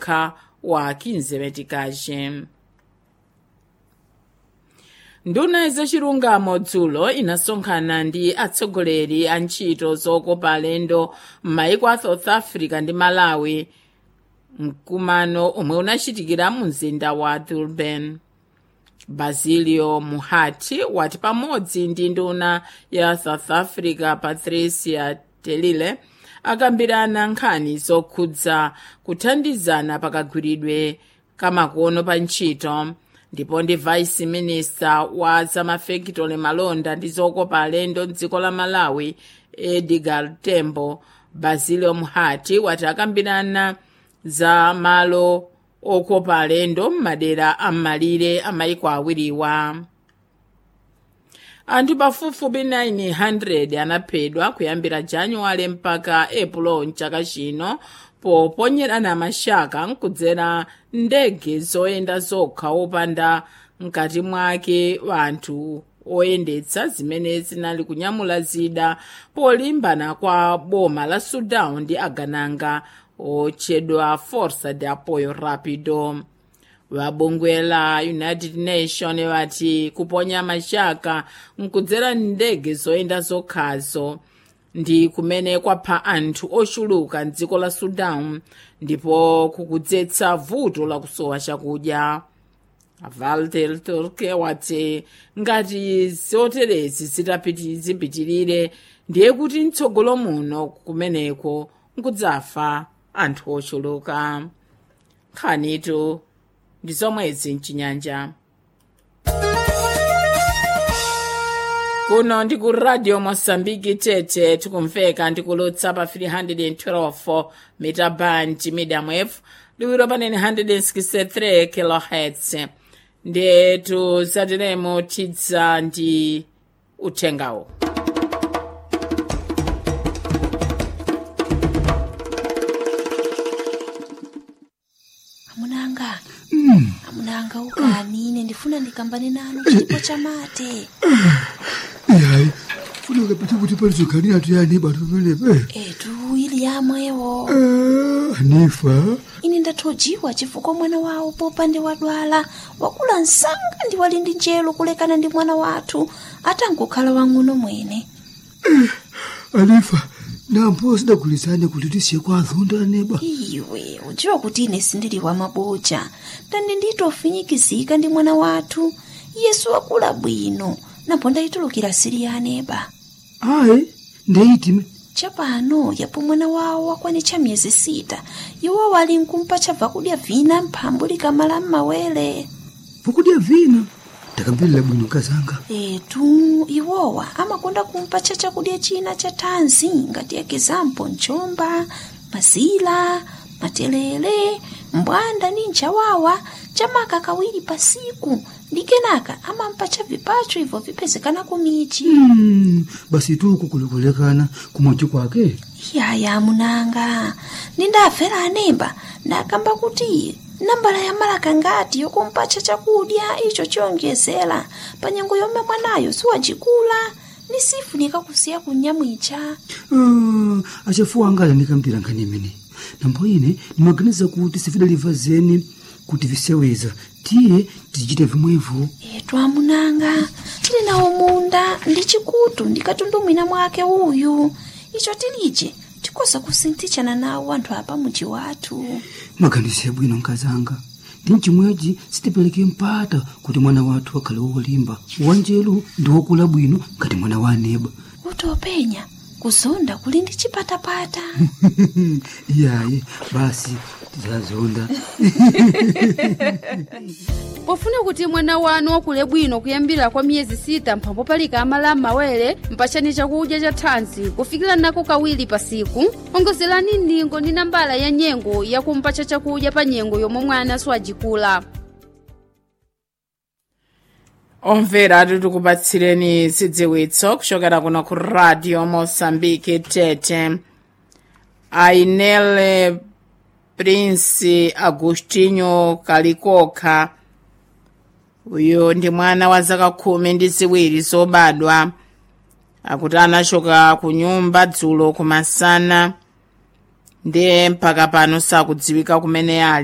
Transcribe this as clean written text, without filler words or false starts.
okha wa 15 metikache. Nduna zachilungamo dzulo inasonkhana ndi atsogoleri a ntchito zokopa alendo m'mayiko a South Africa ndi Malawi, mkumano omwe unachitikira mu mzinda wa Durban. Basilio Muhati wati pamodzi ndi nduna ya South Africa Patricia Telile akambirana nkhani zokhudza kuthandizana pakagwiridwe kamakono pa ntchito, ndipo ndi vice minister wa zamafekitole malonda ndi zokopa alendo m'dziko la Malawi Edgar Tembo. Basilio Muhati wati akambirana za malo okopa alendo m'madera am'malire amayiko awiriwa. Anthu pafupifupi 900 anaphedwa kuyambira Januwale mpaka Epulo mchaka chino poponyerana mashaka nkudzera ndege zoyenda zokha opanda mkati mwake anthu oyendetsa zimene zinali kunyamula zida polimbana kwa boma la Sudan ndi agananga otchedwa Força de Apoio Rápido. Wabungwe la United Nations wati kuponya mashaka nkudzera ndege zoyenda zokhazo ndi kumene kwapha anthu ochuluka m'dziko la Sudan ndipo kukudzetsa vuto la kusowa chakudya. Valtel Turke wati ngati zoterezi zipitirire ndiye kuti mtsogolo muno kumeneko nkudzafa anthu ochuluka. Nkhanitu ndi zomwezi mchinyanja. Kuno ndi ku Radio Mosambiki Tete tikumveka ndikulutsa pa 312 mita band medium wave liwiro panene 163 kHz. Ndetu zatiremo tidza ndi uthengawo. Amunanga ukanine ndifuna ndikambane nanu chipo cha mate. Yayi, funa kapita kuti palizokani atu yani batumenepe. Etu ili yamwewo. Hanifa. Ini ndathojiwa chifukwa mwana wawo popande wadwala wakula nsanga ndi wali ndi njelo kulekana ndi mwana wathu atangokhala wang'ono mwene. Hanifa, nampo sidagulizane kuti tisiye kwa azonda neba. Iwe, ujiwa kuti ine sindili wa maboja. Ndani nditofinyikizika ndi mwana wathu. Yesu wakula bwino. Napo ndayitulukira siri ya neba. Ayi, ndeyitime. Chapano yapo mwana wawo wakwanitcha miyezi 6. Iwo wali nkumpa chabva kudya vina mphambu likamala m'mawere. Vakudya vina? Takambirira bwino kazanga. Etu, iwowa amakonda kumpa chakudya china cha thanzi ngati ekizampo nchomba, mazila, matelele, mbwanda ni nchawawa, chamaka kawiri pasiku. Ndikenaka amampa vipacho hivyo vipezekana kumichi. Basi tu kukulekana kumochi kwake. Yaya munanga, nindafera anemba nakamba kuti nambala ya malaka ngati yokumpacha chakudya icho chiyongezera panyengo yomwe mwanayo siwajikula nisifunika kusiya kunyamwicha. Achafuwa angala ndikambira nkanimene nambo ine nimaganiza kuti sifidaliva zeni kuti viseweza tiye tichite vimwevo. Etu amunanga, tili nawo munda ndi chikutu ndikatundumwina mwake uyu icho tilije tikosa kusintichana nawo anthu apa muji wathu. Maganizo bwino nkazanga ndi chimwechi sitipeleke mpata kuti mwana wathu akhale wolimba wanjelu ndi wokula bwino ngati mwana wa aneba. Utopenya kuzonda kuli ndi chipatapata. Iyayi basi tizazonda. Pofuna kuti mwana wanu wakule bwino kuyambira kwa miyezi 6 mphambo palika amala m'mawere mpachani chakudya cha thanzi kufikira nako kawiri pasiku. Ongozerani ndingo ndi nambala ya nyengo yakumpacha chakudya pa nyengo yomwe mwana siwajikula. Omvera tikupatsireni zidziwitso kuchokera kuno ku Radio Mosambiki Tete. Ainele Prince Agostinho Kalikoka, uyo ndi mwana wa zaka 12 zobadwa, akuti anachoka ku nyumba dzulo kumasana ndi mpaka pano sakudziwika kumene ali.